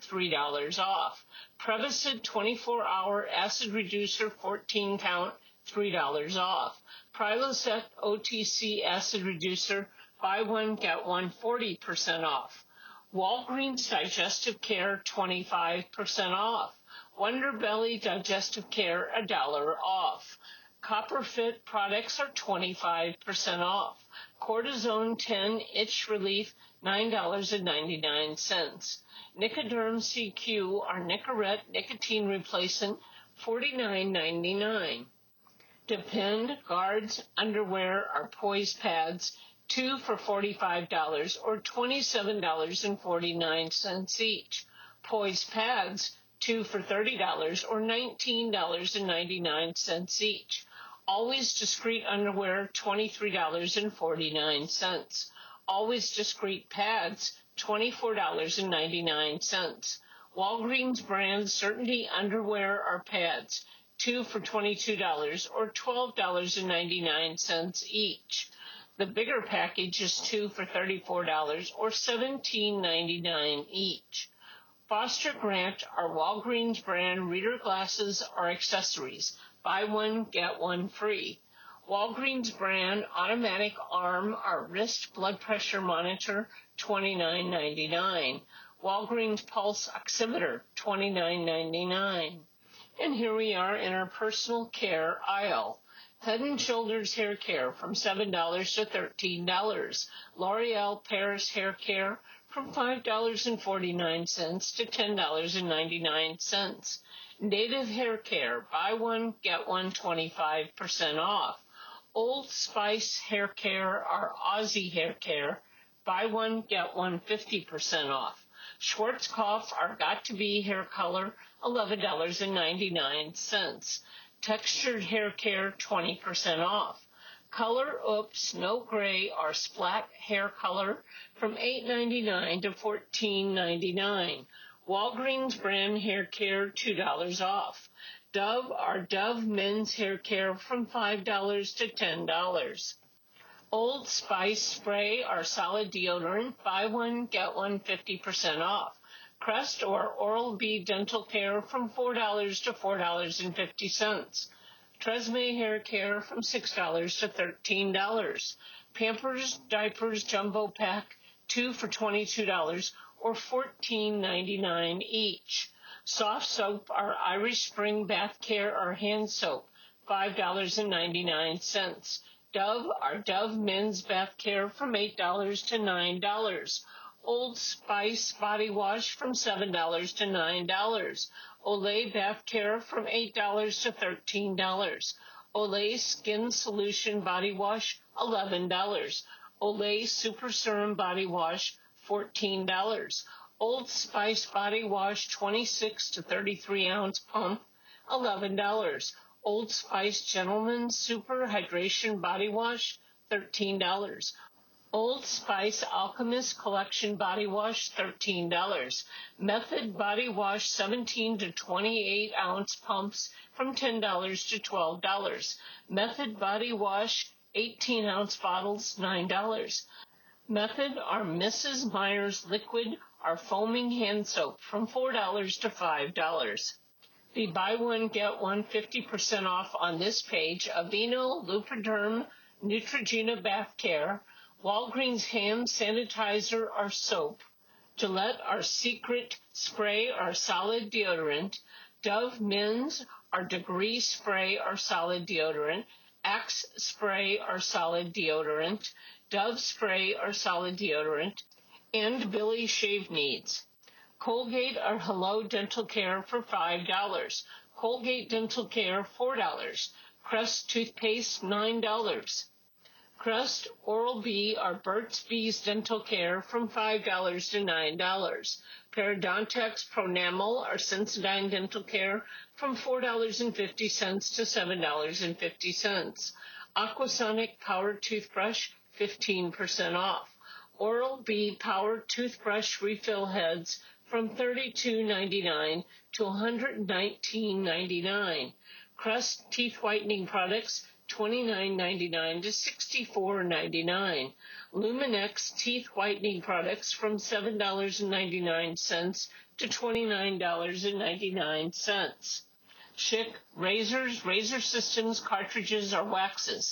$3 off. Prevacid 24-hour acid reducer 14 count, $3 off. Prilosec OTC acid reducer, buy one, get one, 40% off. Walgreens Digestive Care, 25% off. Wonder Belly Digestive Care, $1 off. Copperfit products are 25% off. Cortisone 10 Itch Relief, $9.99. Nicoderm CQ, our Nicorette nicotine replacement, $49.99. Depend Guards Underwear, our Poise Pads, 2 for $45 or $27.49 each. Poise Pads, 2 for $30 or $19.99 each. Always Discreet Underwear, $23.49. Always Discreet Pads, $24.99. Walgreens brand Certainty Underwear or Pads, 2 for $22 or $12.99 each. The bigger package is 2 for $34 or $17.99 each. Foster Grant, our Walgreens brand reader glasses or accessories. Buy one, get one free. Walgreens brand automatic arm or wrist blood pressure monitor, $29.99. Walgreens Pulse Oximeter, $29.99. And here we are in our personal care aisle. Head & Shoulders Hair Care from $7 to $13. L'Oreal Paris Hair Care from $5.49 to $10.99. Native Hair Care, buy one, get one, 25% off. Old Spice Hair Care or Aussie Hair Care, buy one, get one, 50% off. Schwarzkopf, our Got To Be Hair Color, $11.99. Textured Hair Care, 20% off. Color Oops No Gray or Splat Hair Color from $8.99 to $14.99. Walgreens brand hair care, $2 off. Dove or Dove Men's Hair Care from $5 to $10. Old Spice Spray or Solid Deodorant, buy one, get one, 50% off. Crest or Oral-B Dental Care from $4 to $4.50. Tresemme Hair Care from $6 to $13. Pampers Diapers Jumbo Pack, 2 for $22 or $14.99 each. Soft Soap or Irish Spring Bath Care or Hand Soap, $5.99. Dove or Dove Men's Bath Care from $8 to $9. Old Spice Body Wash from $7 to $9. Olay Bath Care from $8 to $13. Olay Skin Solution Body Wash, $11. Olay Super Serum Body Wash, $14. Old Spice Body Wash 26 to 33 ounce pump, $11. Old Spice Gentleman Super Hydration Body Wash, $13. Old Spice Alchemist Collection Body Wash, $13. Method Body Wash 17 to 28 ounce pumps from $10 to $12. Method Body Wash 18 ounce bottles, $9. Method or Mrs. Meyer's Liquid or Foaming Hand Soap from $4 to $5. The buy one, get one 50% off on this page. Aveeno Lubriderm Neutrogena Bath Care, Walgreens Hand Sanitizer or Soap, Gillette or Secret Spray or Solid Deodorant, Dove Men's or Degree Spray or Solid Deodorant, Axe Spray or Solid Deodorant, Dove Spray or Solid Deodorant, and Billy Shave Needs. Colgate or Hello Dental Care for $5. Colgate Dental Care, $4. Crest Toothpaste, $9. Crest Oral-B or Burt's Bees Dental Care from $5 to $9. Parodontax Pronamel or Sensodyne Dental Care from $4.50 to $7.50. Aquasonic Power Toothbrush, 15% off. Oral-B Power Toothbrush Refill Heads from $32.99 to $119.99. Crest Teeth Whitening Products, $29.99 to $64.99. Luminex Teeth Whitening Products from $7.99 to $29.99. Schick razors, razor systems, cartridges, or waxes,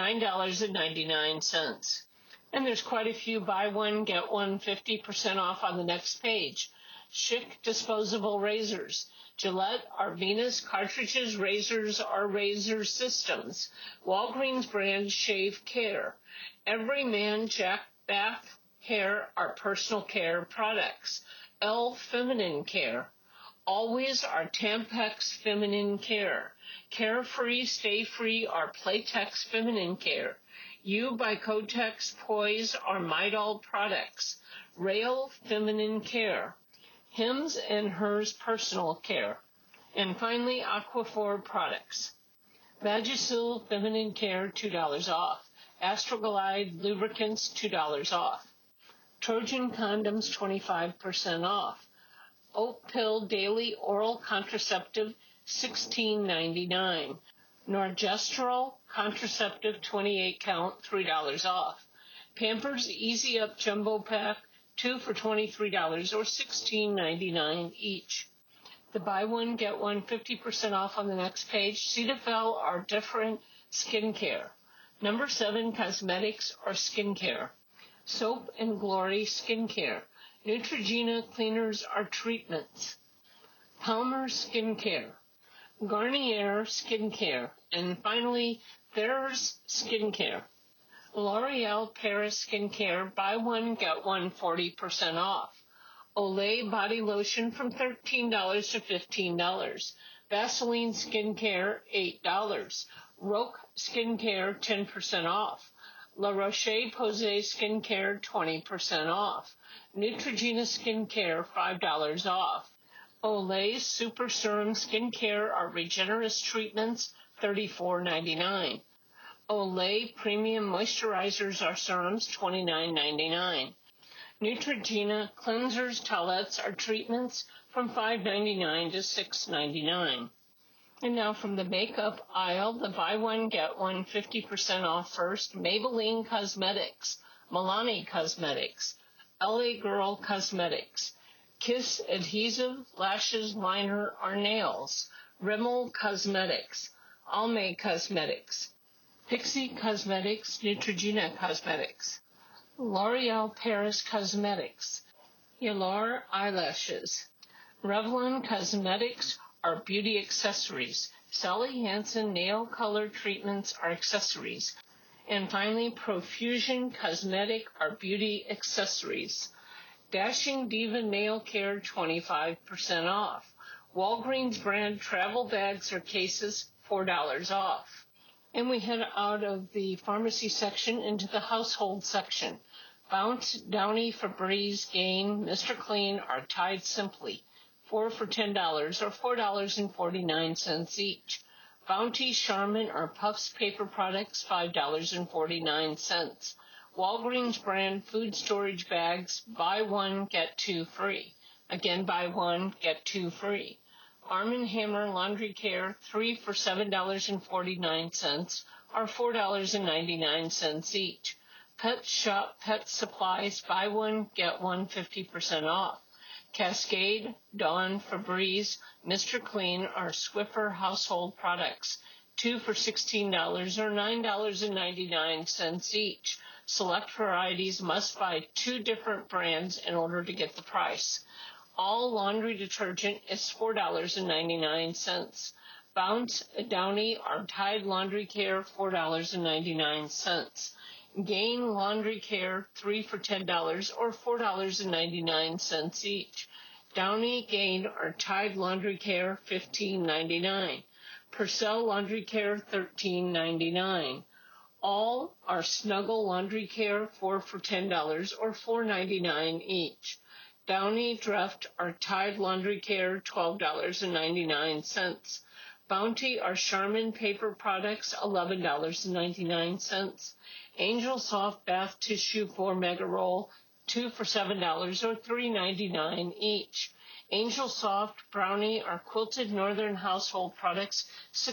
$9.99. And there's quite a few buy one, get one 50% off on the next page. Schick disposable razors. Gillette, Arvinas, cartridges, razors, or razor systems. Walgreens brand Shave Care. Everyman Jack Bath Hair are personal care products. Elle Feminine Care. Always are Tampax Feminine Care. Carefree, Stay Free are Playtex Feminine Care. You by Kotex Poise are Midol products. Rail Feminine Care. Hims and Hers Personal Care. And finally, Aquaphor products. Vagisil Feminine Care, $2 off. Astroglide Lubricants, $2 off. Trojan Condoms, 25% off. Oat Pill Daily Oral Contraceptive, $16.99. Norgestrel Contraceptive 28 count, $3 off. Pampers Easy Up Jumbo Pack, 2 for $23 or $16.99 each. The buy one, get one 50% off on the next page. Cetaphil are different skincare. Number 7, cosmetics or skincare. Soap and Glory skincare. Neutrogena cleaners are treatments. Palmer skincare. Garnier skincare. And finally, Thayer's skincare. L'Oreal Paris skincare, buy one, get one 40% off. Olay body lotion from $13 to $15. Vaseline skincare, $8. Roque skincare, 10% off. La Roche-Posay skincare, 20% off. Neutrogena skincare, $5 off. Olay Super Serum skincare are Regenerist treatments, $34.99. Olay Premium Moisturizers are serums, $29.99. Neutrogena cleansers, towelettes are treatments from $5.99 to $6.99. And now from the makeup aisle, the buy one, get one 50% off first. Maybelline Cosmetics, Milani Cosmetics, LA Girl Cosmetics, Kiss Adhesive, Lashes, Liner, or Nails, Rimmel Cosmetics, Almay Cosmetics, Pixie Cosmetics, Neutrogena Cosmetics, L'Oreal Paris Cosmetics, Yalar Eyelashes, Revlon Cosmetics are beauty accessories. Sally Hansen nail color treatments are accessories. And finally, Profusion Cosmetic are beauty accessories. Dashing Diva Nail Care, 25% off. Walgreens brand travel bags or cases, $4 off. And we head out of the pharmacy section into the household section. Bounce, Downy, Febreze, Gain, Mr. Clean are Tide Simply, 4 for $10 or $4.49 each. Bounty, Charmin are Puffs paper products, $5.49. Walgreens brand food storage bags, buy one, get two free. Again, buy one, get two free. Arm & Hammer Laundry Care, 3 for $7.49 or $4.99 each. Pet Shop Pet Supplies, buy one, get one 50% off. Cascade, Dawn, Febreze, Mr. Clean are Swiffer household products, 2 for $16 or $9.99 each. Select varieties must buy 2 different brands in order to get the price. All laundry detergent is $4.99. Bounce, Downy or Tide Laundry Care, $4.99. Gain Laundry Care, 3 for $10 or $4.99 each. Downy, Gain or Tide Laundry Care, $15.99. Purcell Laundry Care, $13.99. All are Snuggle Laundry Care, 4 for $10 or $4.99 each. Downy, Dreft or Tide Laundry Care, $12.99. Bounty or Charmin paper products, $11.99. Angel Soft Bath Tissue 4 Mega Roll, 2 for $7 or $3.99 each. Angel Soft Brownie or Quilted Northern Household Products,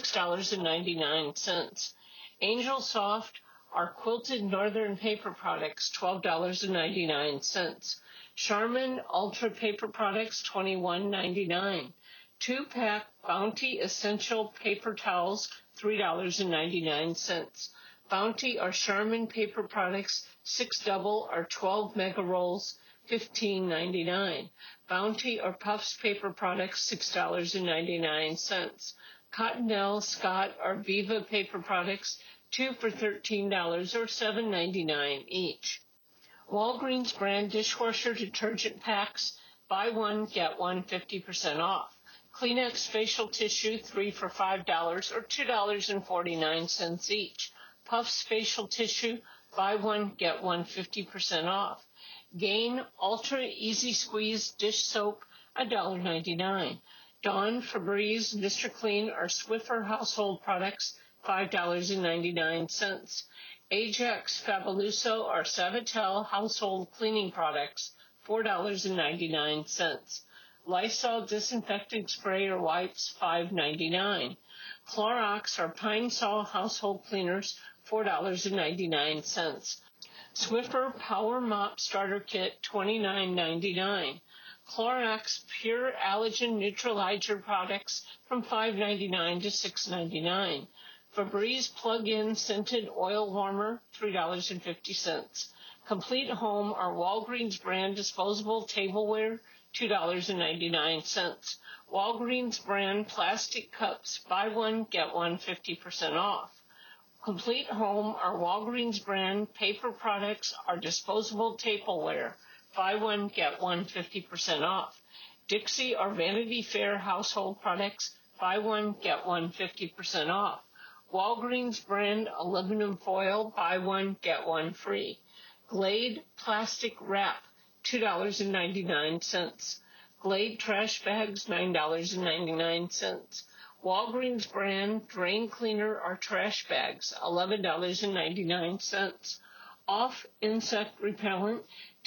$6.99. Angel Soft are Quilted Northern Paper Products, $12.99. Charmin Ultra Paper Products, $21.99. 2-pack Bounty Essential Paper Towels, $3.99. Bounty or Charmin Paper Products, 6 double or 12 mega rolls, $15.99. Bounty or Puffs Paper Products, $6.99. Cottonelle, Scott, or Viva Paper Products, 2 for $13 or $7.99 each. Walgreens brand dishwasher detergent packs, buy one, get one, 50% off. Kleenex facial tissue, 3 for $5 or $2.49 each. Puffs facial tissue, buy one, get one, 50% off. Gain Ultra Easy Squeeze dish soap, $1.99. Dawn, Febreze, Mr. Clean, or Swiffer household products, $5.99. Ajax, Fabuloso, or Savatel household cleaning products, $4.99. Lysol disinfecting spray or wipes, $5.99. Clorox or Pine Sol household cleaners, $4.99. Swiffer Power Mop Starter Kit, $29.99. Clorox Pure Allergen Neutralizer products from $5.99 to $6.99. Febreze Plug-In Scented Oil Warmer, $3.50. Complete Home or Walgreens brand disposable tableware, $2.99. Walgreens brand plastic cups, buy one, get one, 50% off. Complete Home or Walgreens brand paper products or disposable tableware, buy one, get one, 50% off. Dixie or Vanity Fair household products, buy one, get one, 50% off. Walgreens brand aluminum foil, buy one, get one free. Glade plastic wrap, $2.99. Glade trash bags, $9.99. Walgreens brand drain cleaner or trash bags, $11.99. Off insect repellent,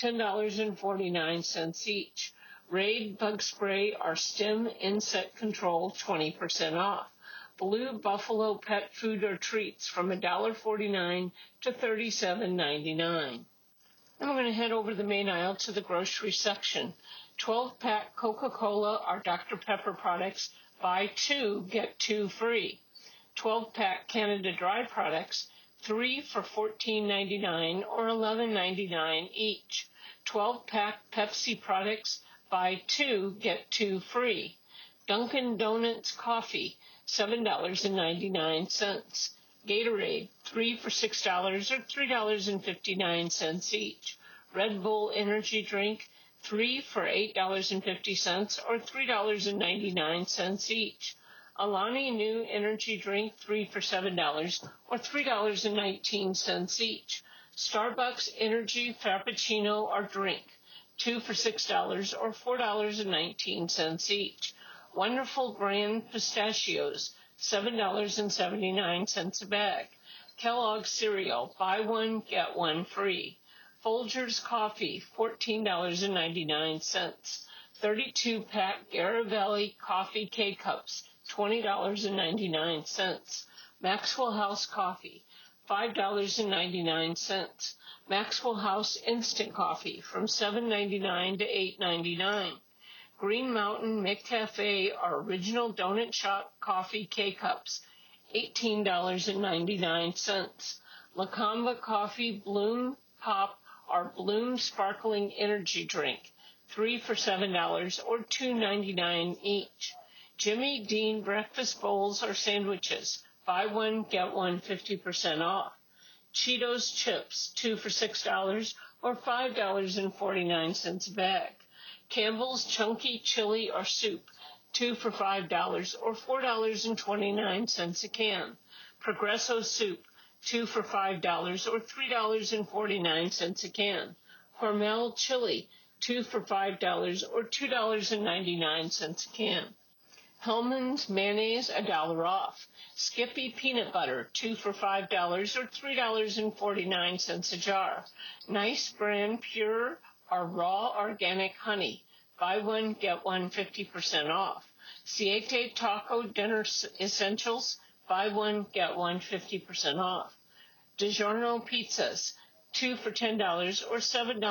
$10.49 each. Raid bug spray or stem insect control, 20% off. Blue Buffalo pet food or treats from $1.49 to $37.99. Then we're going to head over to the main aisle to the grocery section. 12-pack Coca-Cola or Dr. Pepper products, buy two, get two free. 12-pack Canada Dry products, 3 for $14.99 or $11.99 each. 12-pack Pepsi products, buy two, get two free. Dunkin' Donuts coffee, $7.99. Gatorade, 3 for $6 or $3.59 each. Red Bull energy drink, 3 for $8.50 or $3.99 each. Alani Nu energy drink, 3 for $7 or $3.19 each. Starbucks energy frappuccino or drink, 2 for $6 or $4.19 each. Wonderful brand pistachios, $7.79 a bag. Kellogg's cereal, buy one, get one free. Folgers coffee, $14.99. 32-pack Garibaldi coffee K-Cups, $20.99. Maxwell House coffee, $5.99. Maxwell House instant coffee from $7.99 to $8.99. Green Mountain McCafe or Original Donut Shop coffee K-Cups, $18.99. Lacamba Coffee Bloom Pop or Bloom Sparkling Energy Drink, 3 for $7 or $2.99 each. Jimmy Dean Breakfast Bowls or Sandwiches, buy one, get one, 50% off. Cheetos Chips, 2 for $6 or $5.49 a bag. Campbell's Chunky Chili or Soup, 2 for $5 or $4.29 a can. Progresso Soup, 2 for $5 or $3.49 a can. Hormel Chili, 2 for $5 or $2.99 a can. Hellmann's Mayonnaise, $1 off. Skippy Peanut Butter, 2 for $5 or $3.49 a jar. Nice Brand Pure or Raw Organic Honey, buy one, get one, 50% off. Siete Taco Dinner Essentials, buy one, get one, 50% off. DiGiorno Pizzas, 2 for $10 or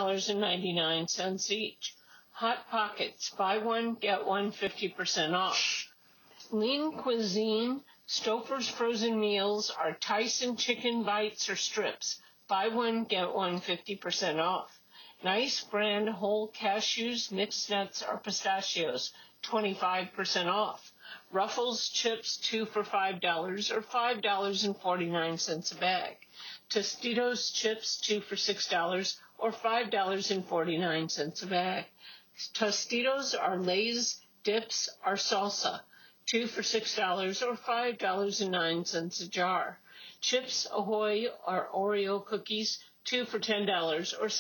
$7.99 each. Hot Pockets, buy one, get one 50% off. Lean Cuisine, Stouffer's frozen meals are Tyson chicken bites or strips. Buy one, get one 50% off. Nice brand whole cashews, mixed nuts, or pistachios, 25% off. Ruffles chips, 2 for $5 or $5.49 a bag. Tostitos chips, 2 for $6 or $5.49 a bag. Tostitos are Lay's dips or salsa, 2 for $6 or $5.09 a jar. Chips Ahoy or Oreo cookies, 2 for $10 or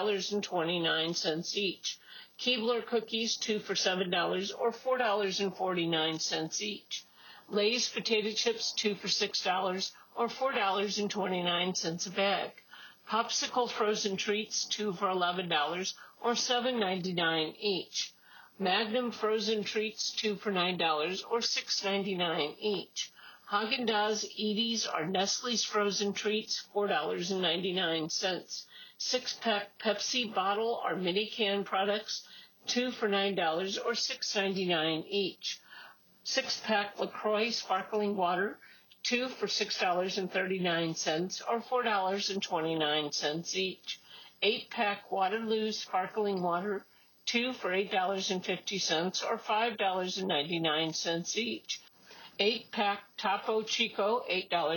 $7.29 each. Keebler cookies, 2 for $7 or $4.49 each. Lay's potato chips, 2 for $6 or $4.29 a bag. Popsicle frozen treats, 2 for $11 or $7.99 each. Magnum frozen treats, 2 for $9 or $6.99 each. Haagen-Dazs Eaties or Nestle's frozen treats, $4.99. 6-pack Pepsi bottle or mini can products, 2 for $9 or $6.99 each. 6-pack LaCroix sparkling water, 2 for $6.39 or $4.29 each. 8-pack Waterloo sparkling water, 2 for $8.50 or $5.99 each. 8-pack Topo Chico,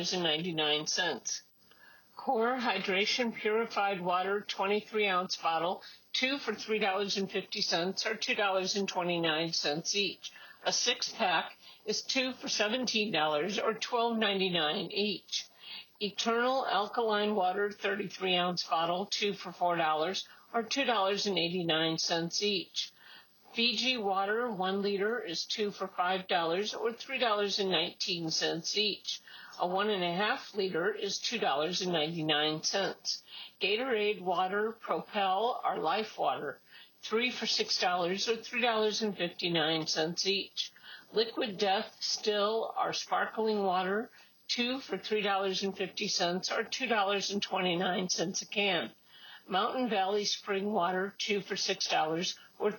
$8.99. Core Hydration Purified Water 23-ounce bottle, 2 for $3.50 or $2.29 each. A 6-pack is 2 for $17 or $12.99 each. Eternal Alkaline Water 33-ounce bottle, 2 for $4 or $2.89 each. Fiji Water 1 liter is 2 for $5 or $3.19 each. A 1.5 liter is $2.99. Gatorade Water Propel or Life Water, 3 for $6 or $3.59 each. Liquid Death Still or Sparkling Water, 2 for $3.50 or $2.29 a can. Mountain Valley Spring Water, 2 for $6 or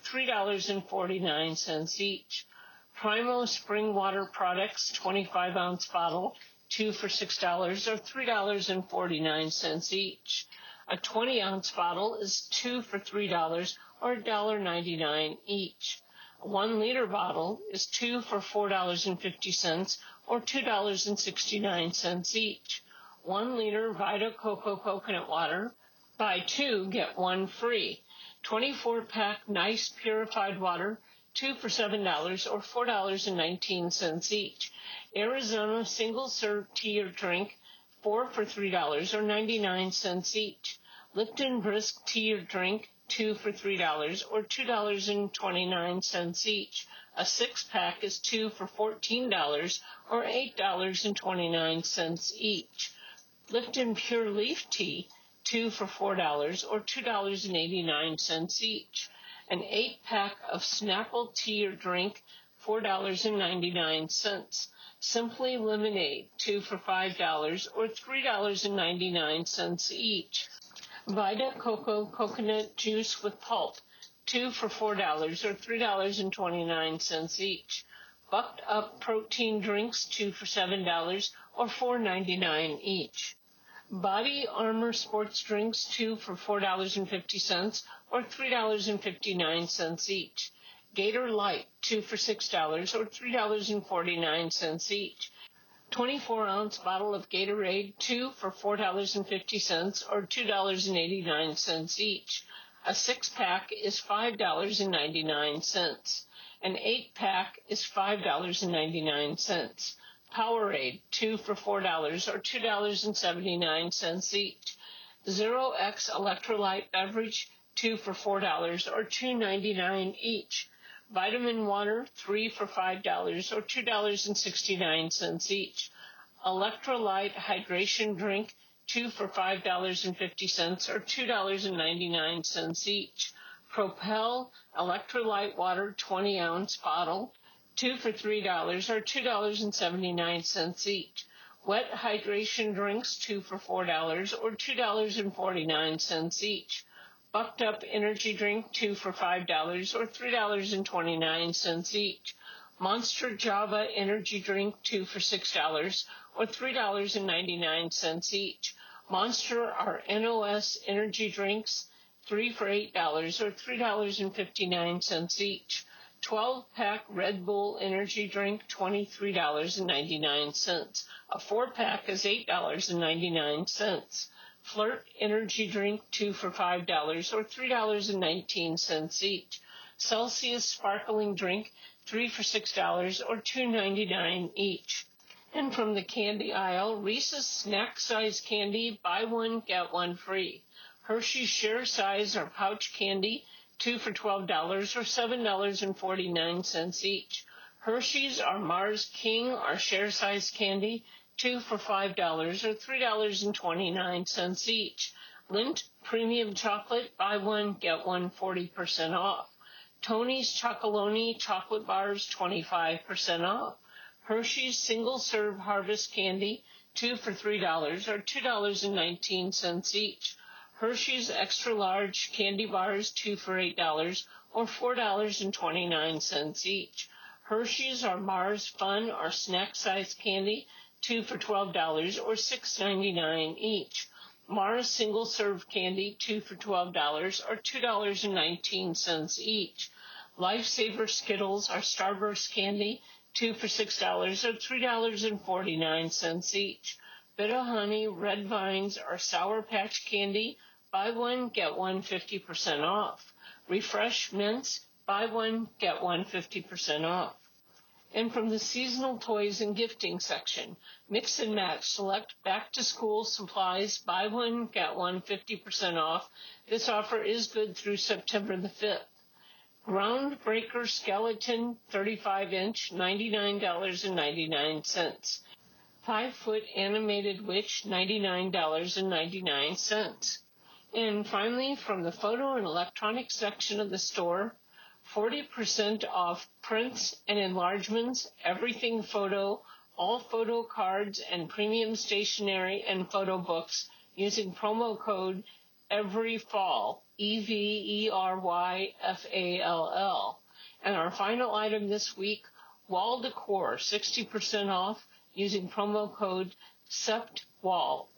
$3.49 each. Primo Spring Water Products 25-ounce bottle, 2 for $6 or $3.49 each. A 20-ounce bottle is 2 for $3 or $1.99 each. A 1 liter bottle is 2 for $4.50 or $2.69 each. 1 liter Vita Coco coconut water, buy 2, get 1 free. 24-pack Nice purified water, 2 for $7 or $4.19 each. Arizona single-serve tea or drink, 4 for $3 or 99 cents each. Lipton Brisk tea or drink, 2 for $3 or $2.29 each. A 6-pack is 2 for $14 or $8.29 each. Lipton Pure Leaf tea, 2 for $4 or $2.89 each. An 8-pack of Snapple tea or drink, $4.99. Simply Lemonade, 2 for $5 or $3.99 each. Vita Coco coconut juice with pulp, 2 for $4 or $3.29 each. Bucked Up protein drinks, 2 for $7 or $4.99 each. Body Armor sports drinks, 2 for $4.50 or $3.59 each. Gator Light, 2 for $6 or $3.49 each. 24-ounce bottle of Gatorade, 2 for $4.50 or $2.89 each. A 6-pack is $5.99. An 8-pack is $5.99. Powerade, 2 for $4 or $2.79 each. Zero X electrolyte beverage, 2 for $4 or $2.99 each. Vitamin water, 3 for $5 or $2.69 each. Electrolyte hydration drink, 2 for $5.50 or $2.99 each. Propel electrolyte water 20-ounce bottle, 2 for $3 or $2.79 each. Wet hydration drinks, 2 for $4 or $2.49 each. Bucked Up energy drink, 2 for $5 or $3.29 each. Monster Java energy drink, 2 for $6 or $3.99 each. Monster or NOS energy drinks, 3 for $8 or $3.59 each. 12-pack Red Bull energy drink, $23.99. A 4-pack is $8.99. Flirt energy drink, 2 for $5 or $3.19 each. Celsius sparkling drink, 3 for $6 or $2.99 each. And from the candy aisle, Reese's snack size candy, buy one, get one free. Hershey's share size or pouch candy, 2 for $12 or $7.49 each. Hershey's or Mars King or share size candy, 2 for $5 or $3.29 each. Lindt premium chocolate, buy one, get one 40% off. Tony's Chocolonely chocolate bars, 25% off. Hershey's single-serve harvest candy, 2 for $3 or $2.19 each. Hershey's extra large candy bars, 2 for $8 or $4.29 each. Hershey's or Mars Fun or snack size candy, 2 for $12 or $6.99 each. Mars single serve candy, 2 for $12 or $2.19 each. Lifesaver Skittles or Starburst candy, 2 for $6 or $3.49 each. Bit-O-Honey Red Vines or Sour Patch Candy, buy one, get one 50% off. Refresh Mints, buy one, get one 50% off. And from the seasonal toys and gifting section, mix and match select back-to-school supplies, buy one, get one 50% off. This offer is good through September the 5th. Groundbreaker Skeleton 35-inch, $99.99. 5-foot Animated Witch, $99.99. And finally, from the photo and electronics section of the store, 40% off prints and enlargements, everything photo, all photo cards, and premium stationery and photo books using promo code EVERYFALL, EVERYFALL. And our final item this week, wall decor, 60% off using promo code SEPTWALL,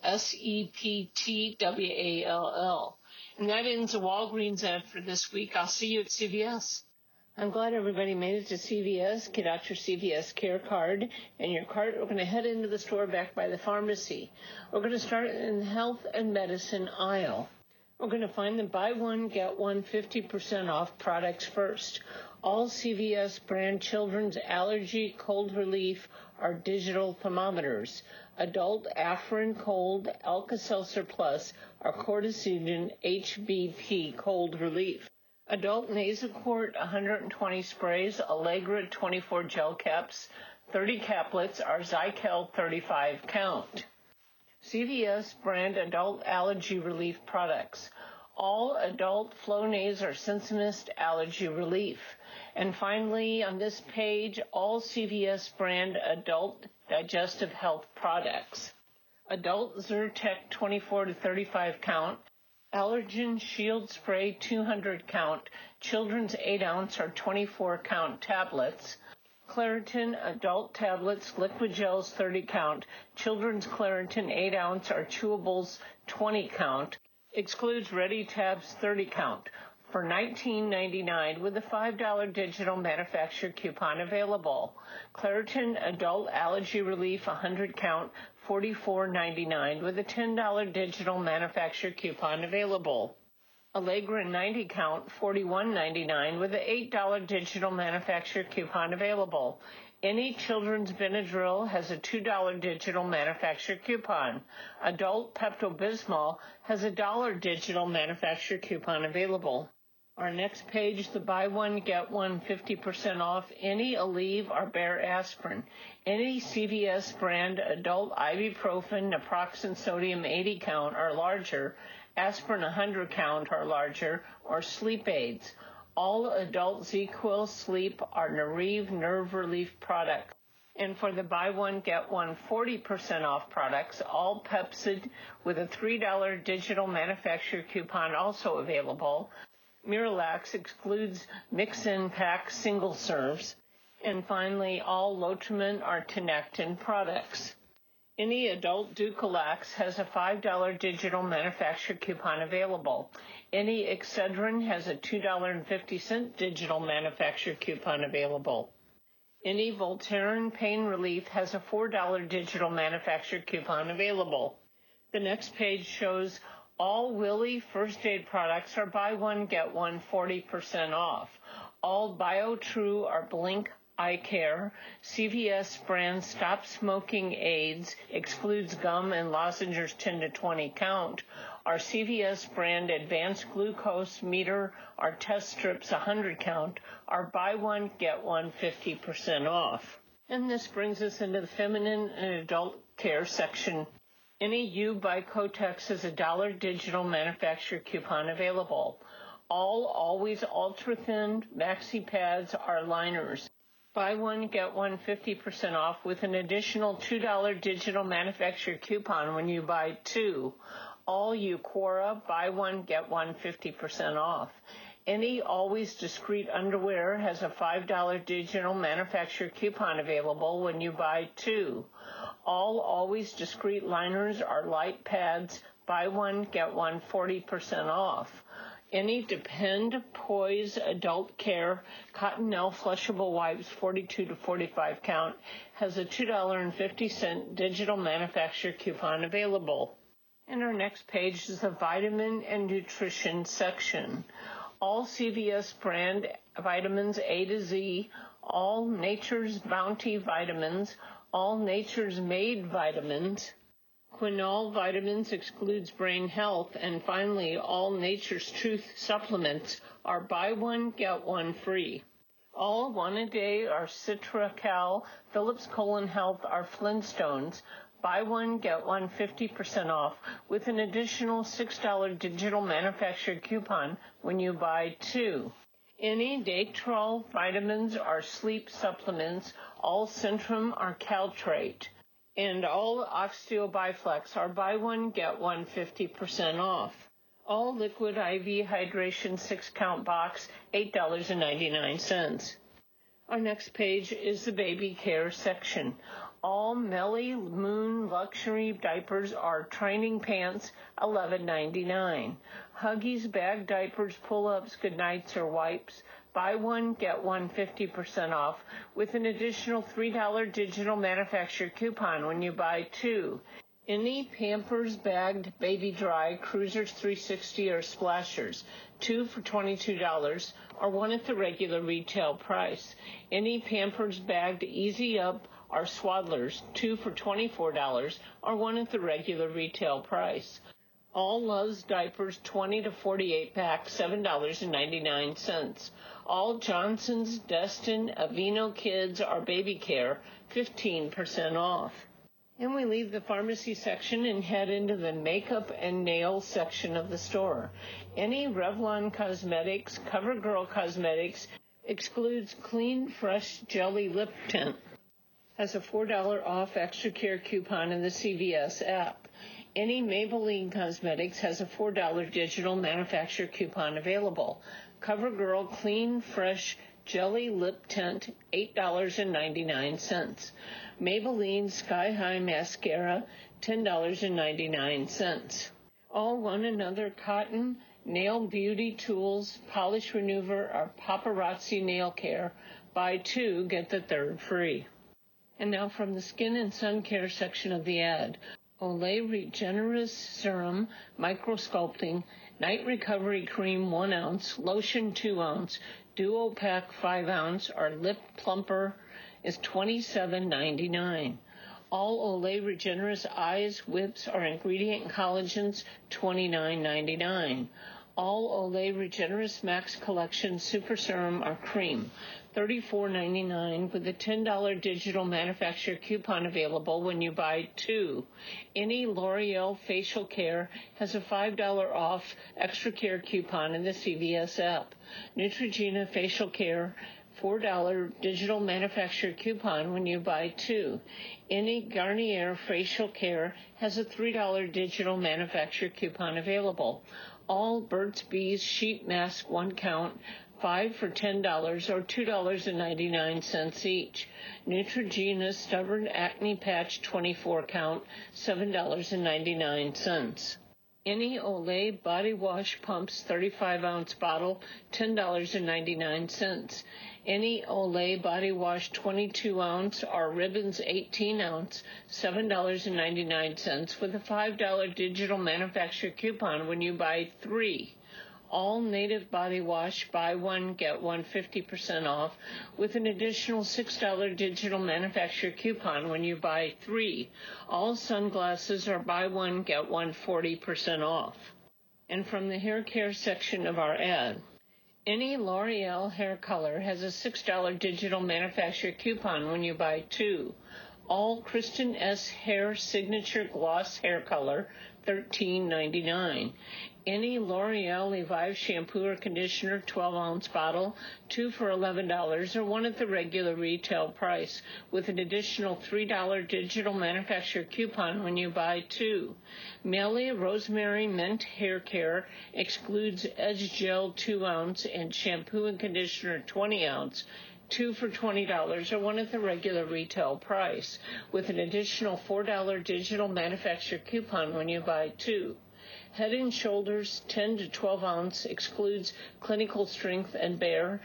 SEPTWALL. And that ends the Walgreens ad for this week. I'll see you at CVS. I'm glad everybody made it to CVS. Get out your CVS care card and your cart. We're going to head into the store back by the pharmacy. We're going to start in the health and medicine aisle. We're going to find the buy one, get one 50% off products first. All CVS brand children's allergy cold relief are digital thermometers. Adult Afrin Cold Alka-Seltzer Plus are Cortisone HBP cold relief. Adult Nasacort 120 sprays, Allegra 24 gel caps, 30 caplets are Zykel 35 count. CVS brand adult allergy relief products. All adult Flonase or Sensimist allergy relief. And finally, on this page, all CVS brand adult digestive health products. Adult Zyrtec 24 to 35 count. Allergen Shield Spray 200 count. Children's 8-ounce or 24 count tablets. Claritin adult tablets, liquid gels 30 count, children's Claritin 8-ounce or chewables 20 count, excludes Ready Tabs 30 count, for $19.99 with a $5 digital manufacturer coupon available. Claritin adult allergy relief 100 count, $44.99 with a $10 digital manufacturer coupon available. Allegra 90 count, $41.99 with an $8 digital manufacturer coupon available. Any children's Benadryl has a $2 digital manufacturer coupon. Adult Pepto-Bismol has a $1 digital manufacturer coupon available. Our next page, the buy one, get one 50% off any Aleve or Bayer aspirin. Any CVS brand adult ibuprofen, naproxen sodium 80 count or larger, aspirin 100 count or larger, or sleep aids. All adult ZQuil sleep are Nerev nerve relief products. And for the buy one, get one 40% off products, all Pepcid with a $3 digital manufacturer coupon also available. Miralax excludes mix-in pack single serves. And finally, all Lotrimin or Tinectin products. Any adult Ducalax has a $5 digital manufacturer coupon available. Any Excedrin has a $2.50 digital manufacturer coupon available. Any Voltaren Pain Relief has a $4 digital manufacturer coupon available. The next page shows all Willie first aid products are buy one, get one 40% off. All BioTrue or Blink Eye Care, CVS brand Stop Smoking Aids, excludes gum and lozenges 10 to 20 count. Our CVS brand Advanced Glucose Meter or test strips 100 count are buy one, get one 50% off. And this brings us into the feminine and adult care section. Any U by Kotex has a $1 digital manufacturer coupon available. All Always Ultra Thin Maxi Pads are liners. Buy one, get one 50% off with an additional $2 digital manufacturer coupon when you buy two. All Eucora, buy one, get one 50% off. Any Always Discreet underwear has a $5 digital manufacturer coupon available when you buy two. All Always Discreet liners are light pads, buy one, get one 40% off. Any Depend Poise Adult Care Cottonelle Flushable Wipes 42 to 45 count has a $2.50 digital manufacturer coupon available. And our next page is the vitamin and nutrition section. All CVS brand vitamins A to Z, all Nature's Bounty vitamins, all Nature's Made vitamins, Quinol Vitamins excludes brain health, and finally, all Nature's Truth supplements are buy one, get one free. All One A Day are Citracal, Philips Colon Health are Flintstones, buy one, get one 50% off with an additional $6 digital manufacturer coupon when you buy two. Any Datrol vitamins are sleep supplements, all Centrum are Caltrate. And all Oxteo Biflex are buy one, get one 50% off. All Liquid IV Hydration 6-count box, $8.99. Our next page is the baby care section. All Melly Moon luxury diapers are training pants, $11.99. Huggies bag diapers, pull-ups, goodnights, or wipes, buy one, get one 50% off with an additional $3 digital manufacturer coupon when you buy two. Any Pampers bagged baby dry Cruisers 360 or Splashers, two for $22 or one at the regular retail price. Any Pampers bagged Easy Up or Swaddlers, two for $24 or one at the regular retail price. All Love's diapers 20 to 48 pack, $7.99. All Johnson's, Destin, Aveeno Kids or Baby Care, 15% off. And we leave the pharmacy section and head into the makeup and nail section of the store. Any Revlon Cosmetics, CoverGirl Cosmetics excludes Clean Fresh Jelly Lip Tint, has a $4 off extra care coupon in the CVS app. Any Maybelline Cosmetics has a $4 digital manufacturer coupon available. CoverGirl Clean Fresh Jelly Lip Tint, $8.99. Maybelline Sky High Mascara, $10.99. All One Another Cotton Nail Beauty Tools Polish Remover or Paparazzi Nail Care, buy two, get the third free. And now from the skin and sun care section of the ad. Olay Regenerous Serum Microsculpting Night Recovery Cream 1 ounce, Lotion 2 ounce, Duo Pack 5 ounce, or Lip Plumper is $27.99. All Olay Regenerous Eyes, Whips, or Ingredient Collagens, $29.99. All Olay Regenerous Max Collection Super Serum or Cream, $34.99 with a $10 digital manufacturer coupon available when you buy two. Any L'Oreal facial care has a $5 off extra care coupon in the CVS app. Neutrogena facial care $4 digital manufacturer coupon when you buy 2. Any Garnier facial care has a $3 digital manufacturer coupon available. All Burt's Bees sheet mask 1 count, 5 for $10 or $2.99 each. Neutrogena stubborn acne patch 24 count, $7.99. Any Olay body wash pumps 35-ounce bottle, $10.99. Any Olay body wash 22-ounce or Ribbons 18-ounce, $7.99 with a $5 digital manufacturer coupon when you buy 3. All Native body wash, buy 1, get 1 50% off with an additional $6 digital manufacturer coupon when you buy 3. All sunglasses are buy 1, get 1 40% off. And from the hair care section of our ad, any L'Oreal hair color has a $6 digital manufacturer coupon when you buy 2. All Kristen S. Hair Signature Gloss hair color, $13.99. Any L'Oreal Revive shampoo or conditioner 12-ounce bottle, 2 for $11 or 1 at the regular retail price with an additional $3 digital manufacturer coupon when you buy 2. Melia Rosemary Mint Hair Care excludes Edge Gel 2-ounce and shampoo and conditioner 20-ounce, 2 for $20 or 1 at the regular retail price with an additional $4 digital manufacturer coupon when you buy 2. Head & Shoulders 10 to 12 ounce excludes Clinical Strength and Bare,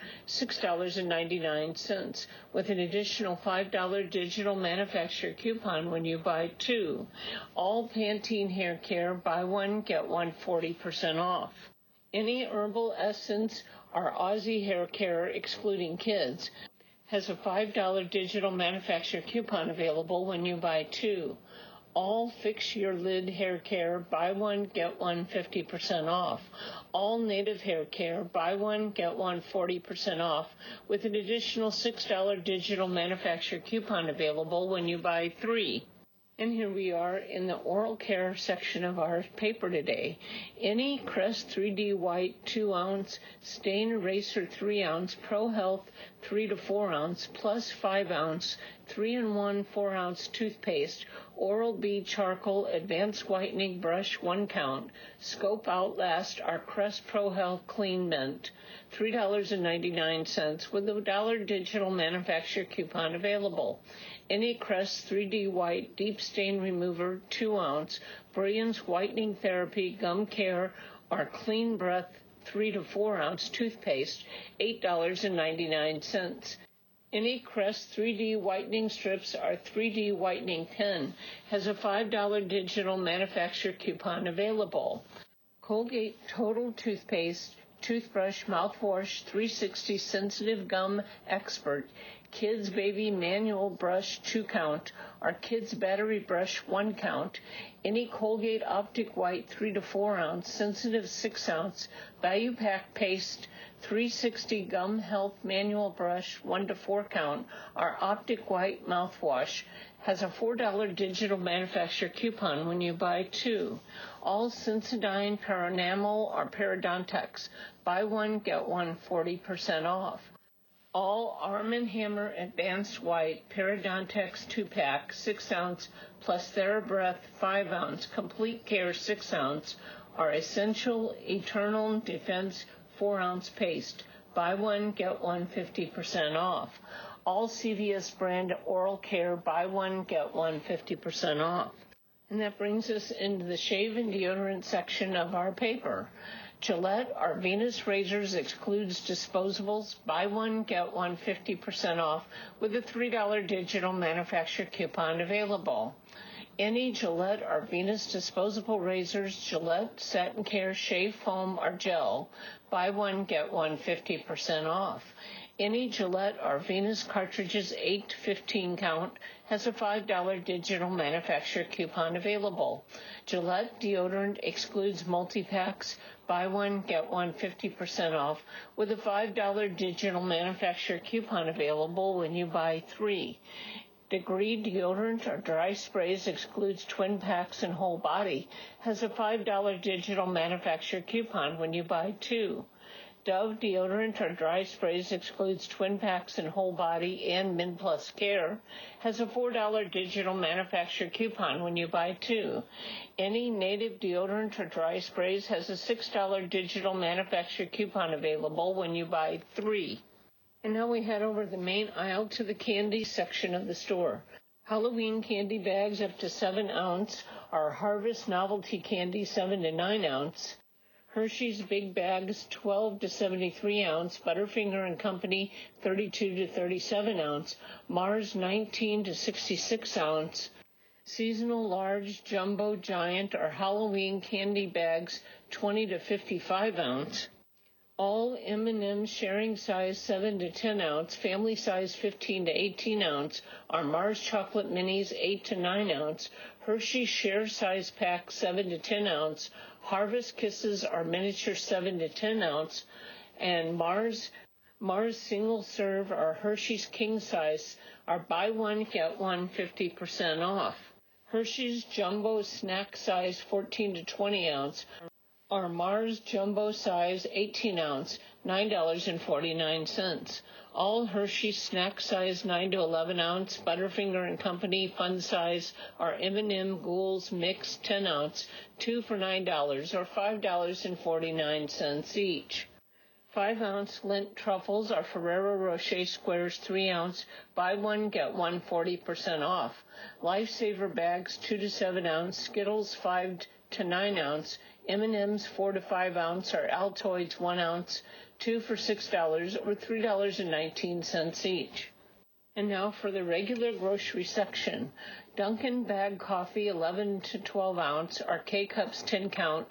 $6.99 with an additional $5 digital manufacturer coupon when you buy 2. All Pantene Hair Care, buy 1, get 1 40% off. Any Herbal Essence or Aussie Hair Care, excluding kids, has a $5 digital manufacturer coupon available when you buy 2. All Fix Your Lid Hair Care, buy 1, get 1 50% off. All Native Hair Care, buy 1, get 1 40% off with an additional $6 digital manufacturer coupon available when you buy 3. And here we are in the oral care section of our paper today. Any Crest 3D White 2-ounce, Stain Eraser 3-ounce, Pro Health 3 to 4 ounce, plus 5-ounce, 3-in-1 4-ounce toothpaste, Oral-B Charcoal Advanced Whitening Brush 1 count, Scope Outlast our Crest Pro Health Clean Mint, $3.99 with a $1 digital manufacturer coupon available. Any Crest 3D White Deep Stain Remover 2-ounce, Brilliance Whitening Therapy Gum Care or Clean Breath 3 to 4 ounce toothpaste, $8.99. Any Crest 3D Whitening Strips or 3D Whitening Pen has a $5 digital manufacturer coupon available. Colgate Total Toothpaste, Toothbrush, Mouthwash, 360 Sensitive Gum Expert, Kids Baby Manual Brush 2 count, or Kids Battery Brush 1 count, any Colgate Optic White 3 to 4 ounce, Sensitive 6 ounce, Value Pack Paste, 360 Gum Health Manual Brush 1 to 4 count, or Optic White Mouthwash has a $4 digital manufacturer coupon when you buy 2. All Sensodyne Paranamel or Parodontax, buy 1, get 1 40% off. All Arm & Hammer Advanced White Parodontax 2-pack 6 ounce plus TheraBreath 5 ounce Complete Care 6 ounce are Essential Eternal Defense 4 ounce paste. Buy 1, get 1 50% off. All CVS brand oral care, buy 1, get 1 50% off. And that brings us into the shave and deodorant section of our paper. Gillette or Venus razors excludes disposables. Buy 1, get 1 50% off with a $3 digital manufacturer coupon available. Any Gillette or Venus disposable razors, Gillette Satin Care Shave Foam or Gel, buy 1, get 1 50% off. Any Gillette or Venus cartridges 8 to 15 count has a $5 digital manufacturer coupon available. Gillette deodorant excludes multi-packs. Buy 1, get 1 50% off with a $5 digital manufacturer coupon available when you buy 3. Degree deodorant or dry sprays excludes twin packs and whole body has a $5 digital manufacturer coupon when you buy 2. Dove deodorant or dry sprays excludes twin packs and whole body and Min Plus Care has a $4 digital manufacturer coupon when you buy 2. Any Native deodorant or dry sprays has a $6 digital manufacturer coupon available when you buy 3. And now we head over the main aisle to the candy section of the store. Halloween candy bags up to 7 ounce are Harvest Novelty Candy 7 to 9 ounce. Hershey's Big Bags 12 to 73 ounce, Butterfinger and Company 32 to 37 ounce, Mars 19 to 66 ounce, Seasonal Large, Jumbo, Giant or Halloween candy bags 20 to 55 ounce. All M&M's sharing size 7 to 10 ounce, family size 15 to 18 ounce are Mars Chocolate Minis 8 to 9 ounce, Hershey Share Size Pack 7 to 10 ounce, Harvest Kisses are miniature 7 to 10 ounce, and Mars Single Serve or Hershey's King Size are buy one, get one 50% off. Hershey's Jumbo Snack Size 14 to 20 ounce are Mars Jumbo Size 18 ounce, $9.49. All Hershey Snack Size 9 to 11 ounce, Butterfinger and Company Fun Size are M&M Ghouls Mix 10 ounce, 2 for $9 or $5.49 each. 5 ounce Lindt Truffles are Ferrero Rocher Squares 3 ounce, buy one, get one 40% off. Lifesaver Bags 2 to 7 ounce, Skittles 5 to 9 ounce, M&M's 4 to 5 ounce are Altoids 1 ounce, 2 for $6 or $3.19 each. And now for the regular grocery section. Dunkin' Bag Coffee 11 to 12 ounce are K-Cups 10 count,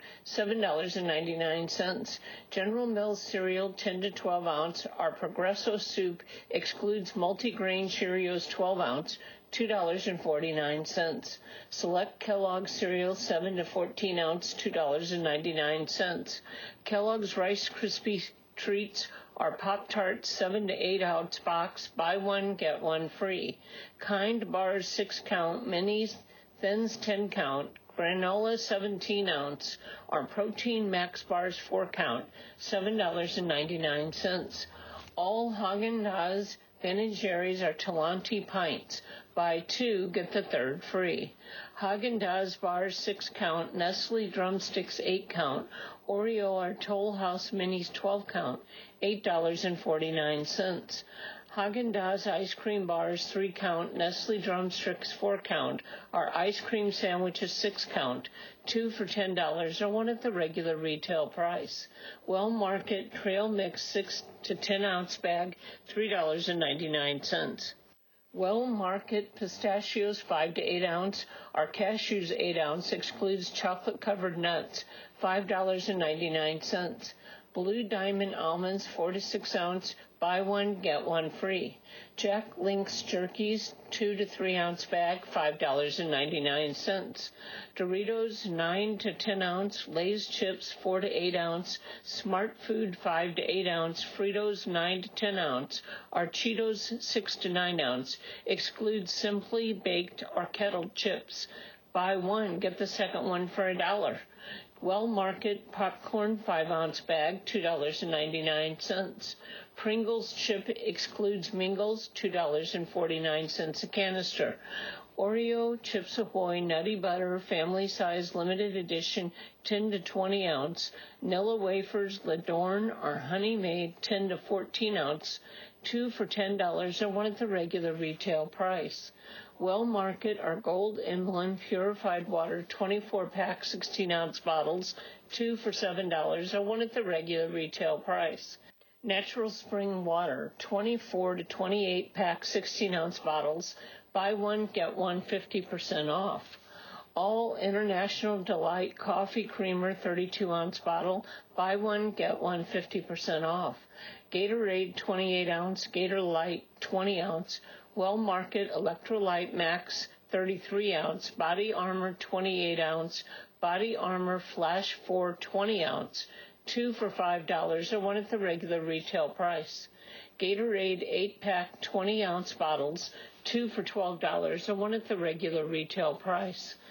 $7.99. General Mills cereal 10 to 12 ounce are Progresso Soup excludes multigrain Cheerios 12 ounce, $2.49. Select Kellogg's cereal 7 to 14 ounce, $2.99. Kellogg's Rice Krispie Treats are Pop-Tarts 7 to 8 ounce box, buy one, get one free. Kind Bars 6 count, Minis, Thins 10 count, Granola 17 ounce, or Protein Max Bars 4 count, $7.99. All Haagen-Dazs Ben & Jerry's are Talenti pints. Buy 2, get the 3rd free. Haagen-Dazs bars 6 count, Nestle drumsticks 8 count, Oreo or Toll House minis 12 count, $8.49. Haagen-Dazs ice cream bars 3 count, Nestle drumsticks 4 count, are ice cream sandwiches 6 count, 2 for $10 or 1 at the regular retail price. Well Market Trail Mix 6 to 10 ounce bag, $3.99. Well Market Pistachios 5 to 8 ounce, or Cashews 8 ounce, excludes chocolate covered nuts, $5.99. Blue Diamond Almonds 4 to 6 ounce, buy one, get one free. Jack Link's Jerkies 2 to 3 ounce bag, $5.99. Doritos 9 to 10 ounce, Lay's Chips 4 to 8 ounce, Smart Food 5 to 8 ounce, Fritos 9 to 10 ounce, or Cheetos 6 to 9 ounce, excludes Simply Baked or Kettled chips. Buy one, get the second one for $1. Well Market Popcorn 5 ounce bag, $2.99. Pringles chip excludes Mingles, $2.49 a canister. Oreo, Chips Ahoy, Nutty Butter, Family Size Limited Edition, 10 to 20 ounce. Nilla Wafers, Ladorn, or Honey Made, 10 to 14 ounce, 2 for $10 or 1 at the regular retail price. Well Market or Gold Emblem Purified Water 24-pack 16-ounce bottles, 2 for $7 or 1 at the regular retail price. Natural Spring Water 24 to 28-pack 16-ounce bottles, buy one, get one 50% off. All International Delight Coffee Creamer 32-ounce bottle, buy one, get one 50% off. Gatorade 28-ounce, Gator Light 20-ounce, Well Market Electrolyte Max 33-ounce, Body Armor 28-ounce, Body Armor Flash 4 20-ounce, 2 for $5 or 1 at the regular retail price. Gatorade 8-pack 20-ounce bottles, 2 for $12 or 1 at the regular retail price.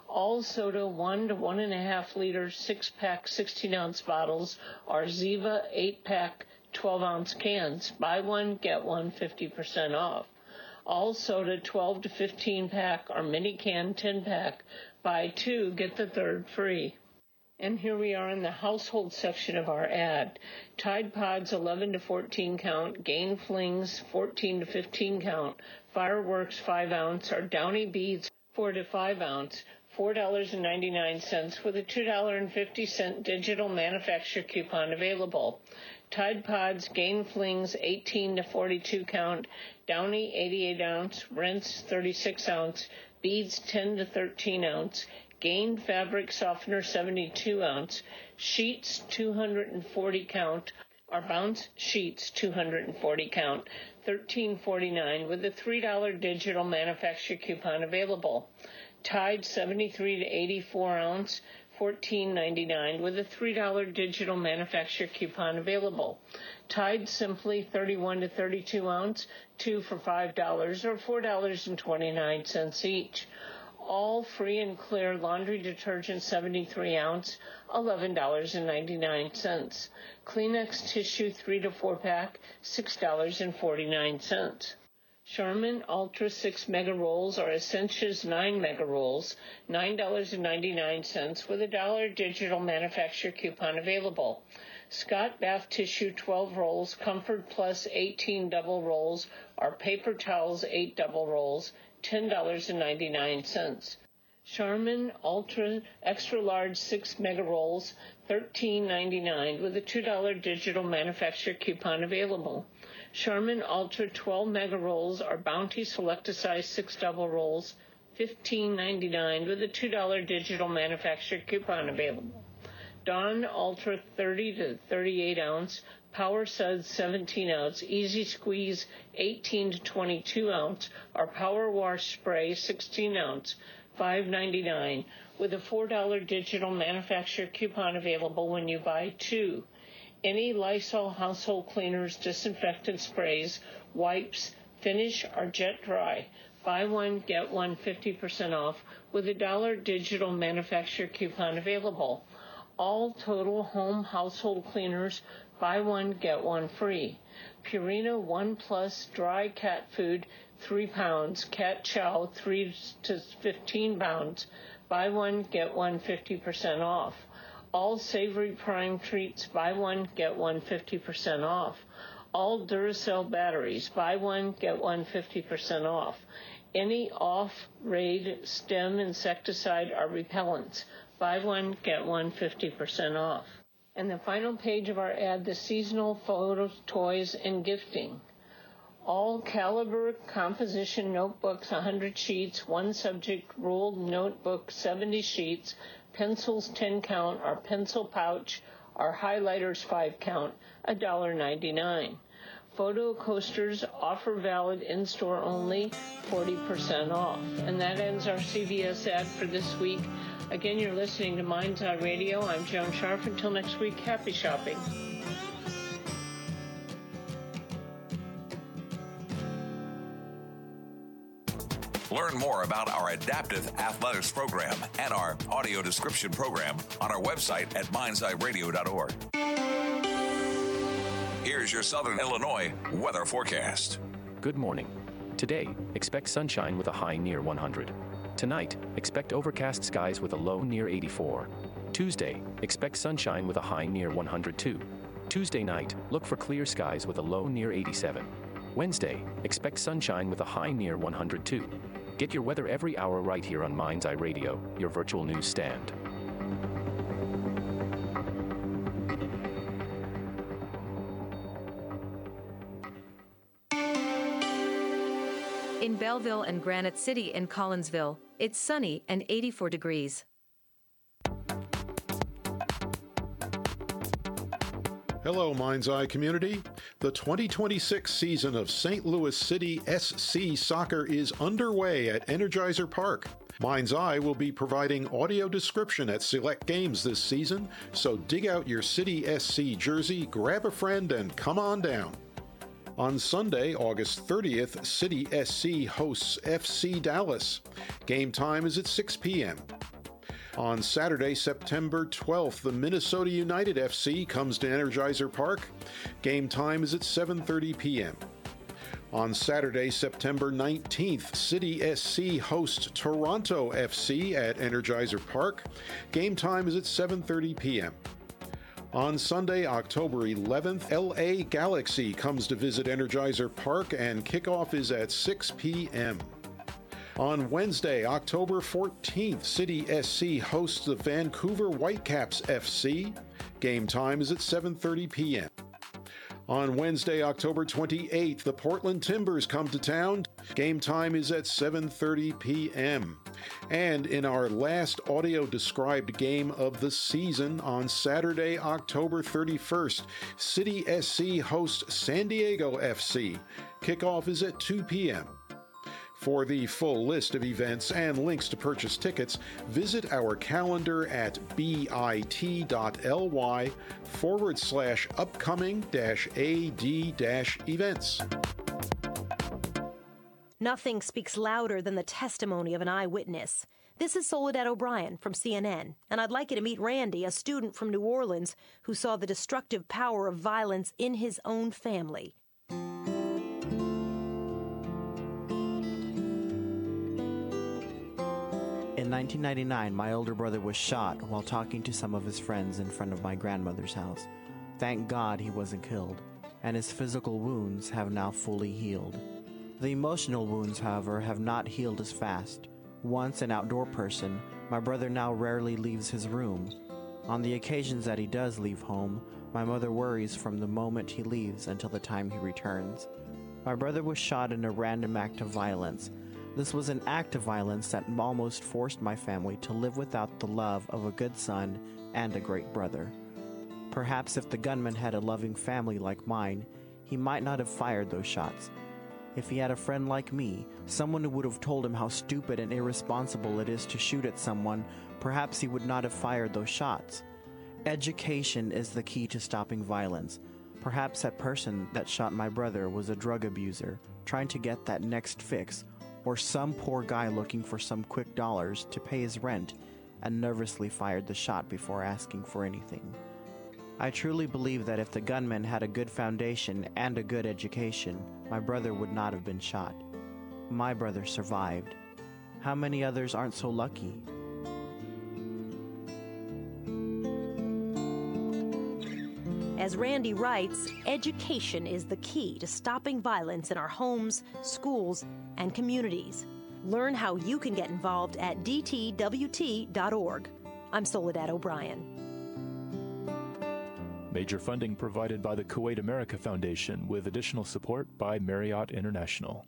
All soda 1 to 1.5 liter 6-pack 16-ounce bottles are Ziva 8-pack 12-ounce cans. Buy one, get one 50% off. All soda 12 to 15-pack are mini can 10-pack. Buy two, get the third free. And here we are in the household section of our ad. Tide Pods 11 to 14 count, Gain Flings 14 to 15 count, Fireworks 5 ounce, or Downy Beads 4 to 5 ounce, $4.99 with a $2.50 digital manufacturer coupon available. Tide Pods, Gain Flings 18 to 42 count, Downy 88 ounce, Rinse 36 ounce, Beads 10 to 13 ounce, Gain Fabric Softener 72 ounce, Sheets 240 count, or Bounce Sheets 240 count, $13.49 with a $3 digital manufacturer coupon available. Tide 73 to 84 ounce, $14.99 with a $3 digital manufacturer coupon available. Tide Simply 31 to 32 ounce, 2 for $5 or $4.29 each. All free and clear laundry detergent 73 ounce, $11.99. Kleenex tissue 3 to 4 pack, $6.49. Charmin Ultra 6 Mega Rolls or Essentials 9 Mega Rolls, $9.99 with a $1 digital manufacturer coupon available. Scott Bath Tissue 12 rolls, Comfort Plus 18 double rolls, or Paper Towels 8 double rolls, $10.99. Charmin Ultra Extra Large 6 Mega Rolls, $13.99 with a $2 digital manufacturer coupon available. Charmin Ultra 12 Mega Rolls or Bounty Selecticize 6 double rolls, $15.99 with a $2 digital manufacturer coupon available. Dawn Ultra 30 to 38 ounce, Power Suds 17 ounce, Easy Squeeze 18 to 22 ounce, or Power Wash Spray 16 ounce, $5.99 with a $4 digital manufacturer coupon available when you buy two. Any Lysol household cleaners, disinfectant sprays, wipes, Finish, or Jet Dry. Buy one, get one 50% off with a $1 digital manufacturer coupon available. All total home household cleaners, buy one, get one free. Purina One Plus dry cat food, 3 pounds. Cat chow, 3 to 15 pounds. Buy one, get one 50% off. All Savory Prime treats, buy one, get one 50% off. All Duracell batteries, buy one, get one 50% off. Any off-raid stem insecticide or repellents, buy one, get one 50% off. And the final page of our ad, the seasonal photos, toys, and gifting. All Caliber composition notebooks, 100 sheets, one subject ruled notebook, 70 sheets, pencils 10 count, or pencil pouch, or highlighters 5 count, $1.99. Photo coasters, offer valid in-store only, 40% off. And that ends our CVS ad for this week. Again, you're listening to Mind's Eye Radio. I'm Joan Sharf. Until next week, happy shopping. Learn more about our Adaptive Athletics program and our audio description program on our website at mindseyeradio.org. Here's your Southern Illinois weather forecast. Good morning. Today, expect sunshine with a high near 100. Tonight, expect overcast skies with a low near 84. Tuesday, expect sunshine with a high near 102. Tuesday night, look for clear skies with a low near 87. Wednesday, expect sunshine with a high near 102. Get your weather every hour right here on Mind's Eye Radio, your virtual news stand. In Belleville and Granite City in Collinsville, it's sunny and 84 degrees. Hello, Mind's Eye community. The 2026 season of St. Louis City SC Soccer is underway at Energizer Park. Mind's Eye will be providing audio description at select games this season, so dig out your City SC jersey, grab a friend, and come on down. On Sunday, August 30th, City SC hosts FC Dallas. Game time is at 6 p.m. On Saturday, September 12th, the Minnesota United FC comes to Energizer Park. Game time is at 7:30 p.m. On Saturday, September 19th, City SC hosts Toronto FC at Energizer Park. Game time is at 7:30 p.m. On Sunday, October 11th, LA Galaxy comes to visit Energizer Park and kickoff is at 6 p.m. On Wednesday, October 14th, City SC hosts the Vancouver Whitecaps FC. Game time is at 7:30 p.m. On Wednesday, October 28th, the Portland Timbers come to town. Game time is at 7:30 p.m. And in our last audio-described game of the season, on Saturday, October 31st, City SC hosts San Diego FC. Kickoff is at 2 p.m. For the full list of events and links to purchase tickets, visit our calendar at bit.ly/upcoming-ad-events. Nothing speaks louder than the testimony of an eyewitness. This is Soledad O'Brien from CNN, and I'd like you to meet Randy, a student from New Orleans who saw the destructive power of violence in his own family. In 1999, my older brother was shot while talking to some of his friends in front of my grandmother's house. Thank God he wasn't killed, and his physical wounds have now fully healed. The emotional wounds, however, have not healed as fast. Once an outdoor person, my brother now rarely leaves his room. On the occasions that he does leave home, my mother worries from the moment he leaves until the time he returns. My brother was shot in a random act of violence. This was an act of violence that almost forced my family to live without the love of a good son and a great brother. Perhaps if the gunman had a loving family like mine, he might not have fired those shots. If he had a friend like me, someone who would have told him how stupid and irresponsible it is to shoot at someone, perhaps he would not have fired those shots. Education is the key to stopping violence. Perhaps that person that shot my brother was a drug abuser, trying to get that next fix, or some poor guy looking for some quick dollars to pay his rent and nervously fired the shot before asking for anything. I truly believe that if the gunman had a good foundation and a good education, my brother would not have been shot. My brother survived. How many others aren't so lucky? As Randy writes, education is the key to stopping violence in our homes, schools, and communities. Learn how you can get involved at dtwt.org. I'm Soledad O'Brien. Major funding provided by the Kuwait America Foundation with additional support by Marriott International.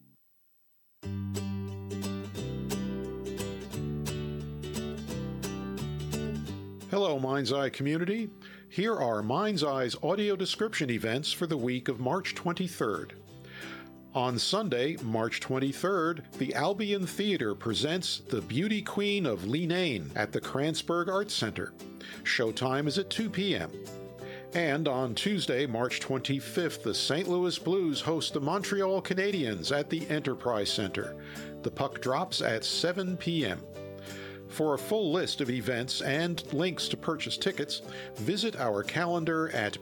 Hello, Mind's Eye community. Here are Mind's Eye's audio description events for the week of March 23rd. On Sunday, March 23rd, the Albion Theater presents The Beauty Queen of Leenane at the Kranzberg Arts Center. Showtime is at 2 p.m. And on Tuesday, March 25th, the St. Louis Blues host the Montreal Canadiens at the Enterprise Center. The puck drops at 7 p.m. For a full list of events and links to purchase tickets, visit our calendar at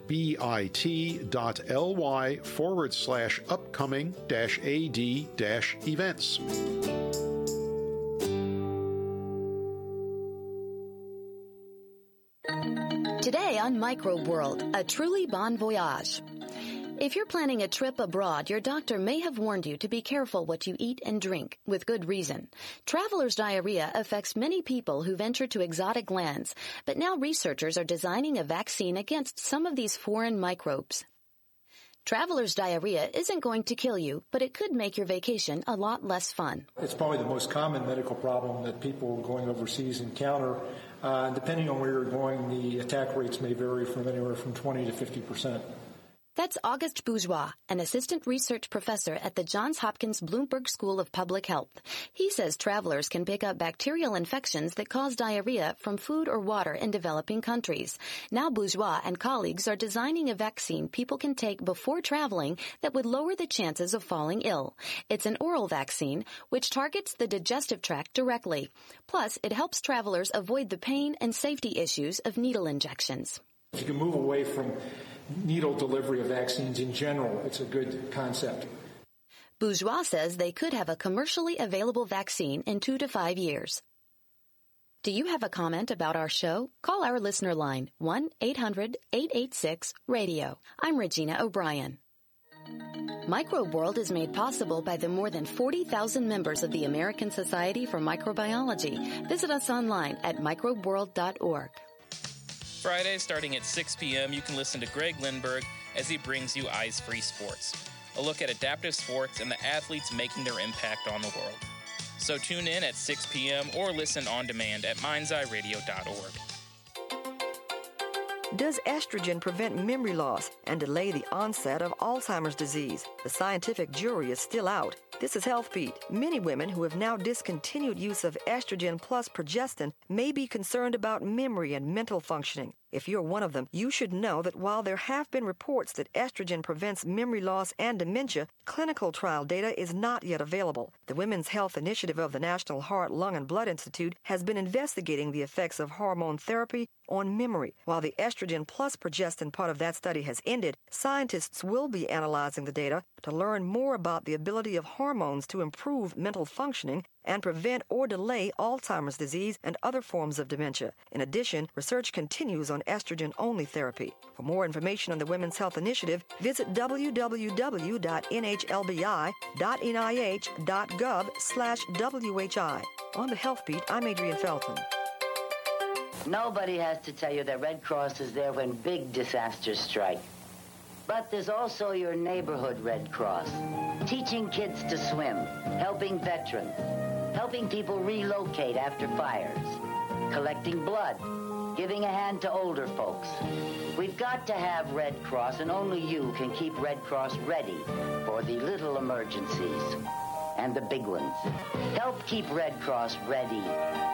bit.ly/upcoming-ad-events. Today on Microbe World, a truly bon voyage. If you're planning a trip abroad, your doctor may have warned you to be careful what you eat and drink, with good reason. Traveler's diarrhea affects many people who venture to exotic lands, but now researchers are designing a vaccine against some of these foreign microbes. Traveler's diarrhea isn't going to kill you, but it could make your vacation a lot less fun. It's probably the most common medical problem that people going overseas encounter. Depending on where you're going, the attack rates may vary from anywhere from 20 to 50%. That's Auguste Bourgeois, an assistant research professor at the Johns Hopkins Bloomberg School of Public Health. He says travelers can pick up bacterial infections that cause diarrhea from food or water in developing countries. Now Bourgeois and colleagues are designing a vaccine people can take before traveling that would lower the chances of falling ill. It's an oral vaccine, which targets the digestive tract directly. Plus, it helps travelers avoid the pain and safety issues of needle injections. If you can move away from needle delivery of vaccines in general, it's a good concept. Bourgeois says they could have a commercially available vaccine in 2 to 5 years. Do you have a comment about our show? Call our listener line, 1-800-886-RADIO. I'm Regina O'Brien. Microbe World is made possible by the more than 40,000 members of the American Society for Microbiology. Visit us online at microbeworld.org. Friday, starting at 6 p.m., you can listen to Greg Lindberg as he brings you Eyes Free Sports, a look at adaptive sports and the athletes making their impact on the world. So tune in at 6 p.m. or listen on demand at mindseyeradio.org. Does estrogen prevent memory loss and delay the onset of Alzheimer's disease? The scientific jury is still out. This is HealthBeat. Many women who have now discontinued use of estrogen plus progestin may be concerned about memory and mental functioning. If you're one of them, you should know that while there have been reports that estrogen prevents memory loss and dementia, clinical trial data is not yet available. The Women's Health Initiative of the National Heart, Lung, and Blood Institute has been investigating the effects of hormone therapy on memory. While the estrogen plus progestin part of that study has ended, scientists will be analyzing the data to learn more about the ability of hormones to improve mental functioning and prevent or delay Alzheimer's disease and other forms of dementia. In addition, research continues on estrogen-only therapy. For more information on the Women's Health Initiative, visit www.nhlbi.nih.gov/WHI. On the Health Beat, I'm Adrienne Felton. Nobody has to tell you that Red Cross is there when big disasters strike. But there's also your neighborhood Red Cross, teaching kids to swim, helping veterans, helping people relocate after fires, collecting blood, giving a hand to older folks. We've got to have Red Cross, and only you can keep Red Cross ready for the little emergencies and the big ones. Help keep Red Cross ready.